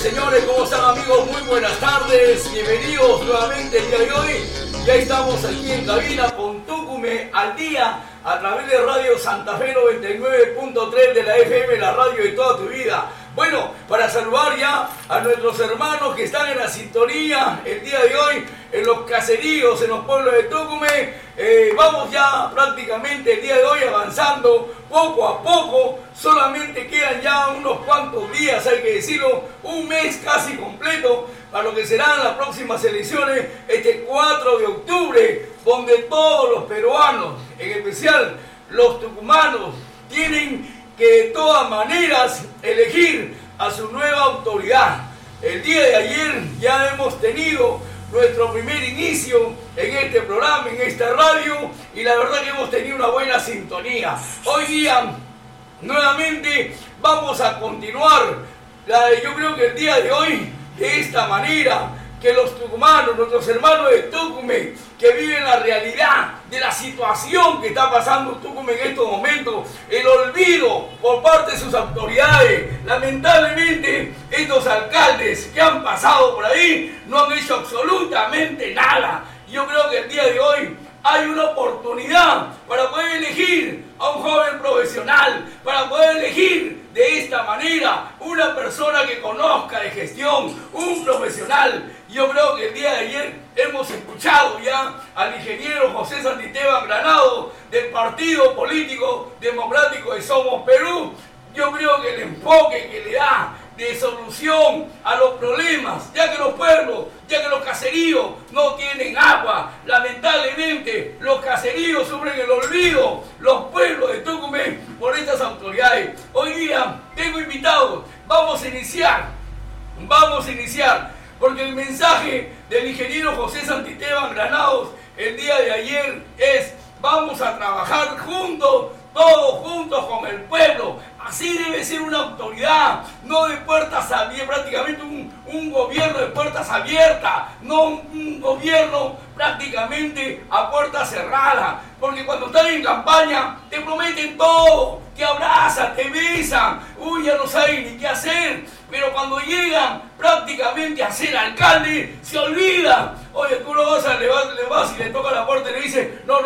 señores, ¿cómo están amigos? Muy buenas tardes, bienvenidos nuevamente el día de hoy. Ya estamos aquí en cabina con Tucumé al día a través de Radio Santa Fe 99.3 de la FM, la radio de toda tu vida. Bueno, para saludar ya a nuestros hermanos que están en la sintonía el día de hoy, en los caseríos, en los pueblos de Tucumé, vamos ya prácticamente el día de hoy avanzando poco a poco, solamente quedan ya unos cuantos días, hay que decirlo, un mes casi completo para lo que serán las próximas elecciones, este 4 de octubre, donde todos los peruanos, en especial los tucumanos, tienen que de todas maneras elegir a su nueva autoridad. El día de ayer ya hemos tenido nuestro primer inicio en este programa, en esta radio, y la verdad que hemos tenido una buena sintonía. Hoy día, nuevamente, vamos a continuar, yo creo que el día de hoy, de esta manera, que los tucumanos, nuestros hermanos de Tucumé, que viven la realidad de la situación que está pasando Tucumé en estos momentos, el olvido por parte de sus autoridades. Lamentablemente, estos alcaldes que han pasado por ahí no han hecho absolutamente nada. Yo creo que el día de hoy hay una oportunidad para poder elegir a un joven profesional, para poder elegir de esta manera una persona que conozca de gestión, un profesional. Yo creo que el día de ayer hemos escuchado ya al ingeniero José Santesteban Granados del Partido Político Democrático de Somos Perú. Yo creo que el enfoque que le da de solución a los problemas, ya que los pueblos, ya que los caseríos no tienen agua, lamentablemente los caseríos sufren el olvido, los pueblos de Tucumé por estas autoridades. Hoy día tengo invitados, vamos a iniciar, porque el mensaje del ingeniero José Santesteban Granados el día de ayer es: vamos a trabajar juntos, todos juntos con el pueblo. Así debe ser una autoridad, no de puertas abiertas, prácticamente un gobierno de puertas abiertas, no un gobierno prácticamente a puertas cerradas. Porque cuando están en campaña te prometen todo, te abrazan, te besan, ya no saben ni qué hacer. Pero cuando llegan prácticamente a ser alcalde, se olvidan. Oye, tú le vas y le toca la puerta y le dices: no,